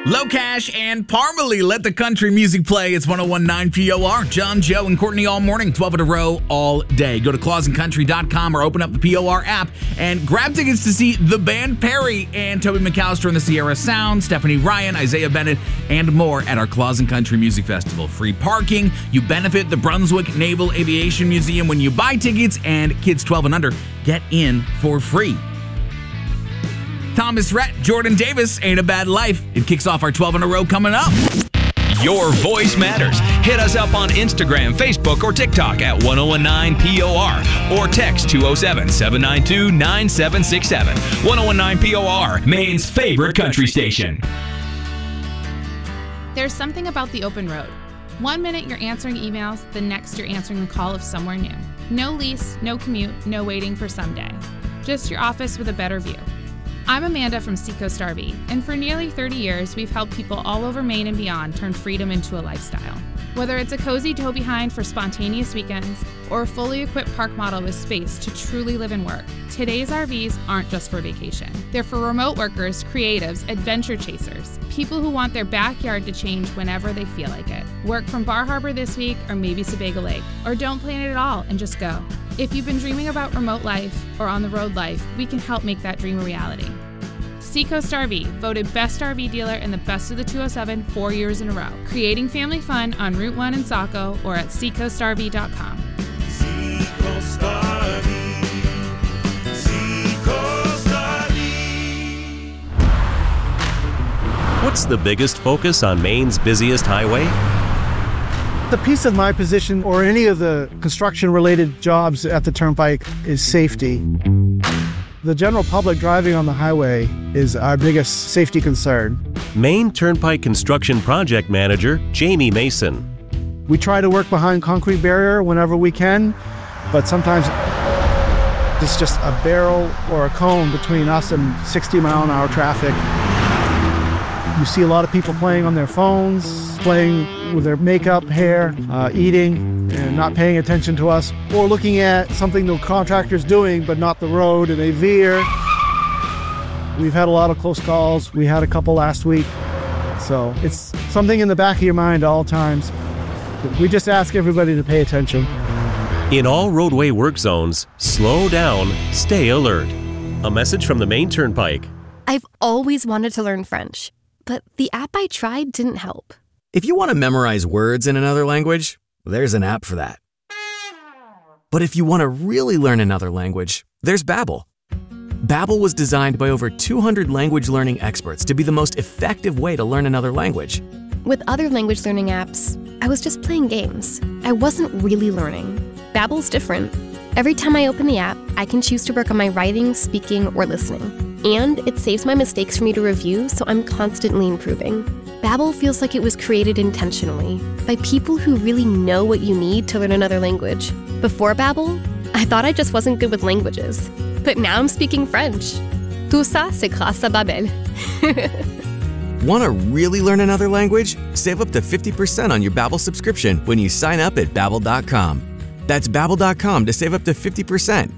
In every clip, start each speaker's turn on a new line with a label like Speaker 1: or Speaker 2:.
Speaker 1: Low Cash and Parmalee, let the country music play. It's 101.9 POR. John, Joe, and Courtney all morning, 12 in a row all day. Go to clausandcountry.com or open up the POR app and grab tickets to see the band Perry and Toby McAllister and the Sierra Sound, Stephanie Ryan, Isaiah Bennett, and more at our Claus and Country Music Festival. Free parking. You benefit the Brunswick Naval Aviation Museum when you buy tickets, and kids 12 and under get in for free. Thomas Rhett, Jordan Davis, Ain't a Bad Life. It kicks off our 12 in a row coming up.
Speaker 2: Your voice matters. Hit us up on Instagram, Facebook, or TikTok at 1019 POR or text 207-792-9767. 1019 POR, Maine's favorite country station.
Speaker 3: There's something about the open road. 1 minute you're answering emails, the next you're answering the call of somewhere new. No lease, no commute, no waiting for someday. Just your office with a better view. I'm Amanda from Seacoast RV, and for nearly 30 years, we've helped people all over Maine and beyond turn freedom into a lifestyle. Whether it's a cozy tow behind for spontaneous weekends or a fully equipped park model with space to truly live and work, today's RVs aren't just for vacation. They're for remote workers, creatives, adventure chasers, people who want their backyard to change whenever they feel like it. Work from Bar Harbor this week or maybe Sebago Lake, or don't plan it at all and just go. If you've been dreaming about remote life or on-the-road life, we can help make that dream a reality. Seacoast RV, voted Best RV Dealer in the Best of the 207 4 years in a row. Creating family fun on Route 1 in Saco or at seacoastrv.com.
Speaker 4: Seacoast RV. Seacoast RV.
Speaker 5: What's the biggest focus on Maine's busiest highway?
Speaker 6: The piece of my position or any of the construction-related jobs at the Turnpike is safety. The general public driving on the highway is our biggest safety concern.
Speaker 5: Maine Turnpike Construction Project Manager Jamie Mason.
Speaker 6: We try to work behind concrete barrier whenever we can, but sometimes it's just a barrel or a cone between us and 60-mile-an-hour traffic. You see a lot of people playing on their phones, playing with their makeup, hair, eating, and not paying attention to us, or looking at something the contractor's doing but not the road, and they veer. We've had a lot of close calls. We had a couple last week. So it's something in the back of your mind all times. We just ask everybody to pay attention.
Speaker 5: In all roadway work zones, slow down, stay alert. A message from the Maine Turnpike.
Speaker 7: I've always wanted to learn French, but the app I tried didn't help.
Speaker 8: If you want to memorize words in another language, there's an app for that. But if you want to really learn another language, there's Babbel. Babbel was designed by over 200 language learning experts to be the most effective way to learn another language.
Speaker 7: With other language learning apps, I was just playing games. I wasn't really learning. Babbel's different. Every time I open the app, I can choose to work on my writing, speaking, or listening. And it saves my mistakes for me to review, so I'm constantly improving. Babbel feels like it was created intentionally by people who really know what you need to learn another language. Before Babbel, I thought I just wasn't good with languages. But now I'm speaking French. Tout ça, c'est grâce à Babbel.
Speaker 8: Want to really learn another language? Save up to 50% on your Babbel subscription when you sign up at Babbel.com. That's Babbel.com to save up to 50%.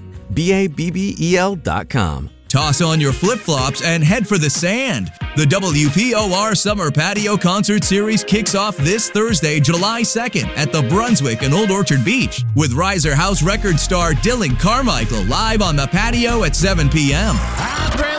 Speaker 8: Babbel.com.
Speaker 9: Toss on your flip-flops and head for the sand. The WPOR Summer Patio Concert Series kicks off this Thursday, July 2nd at the Brunswick and Old Orchard Beach with Riser House record star Dylan Carmichael live on the patio at 7 p.m.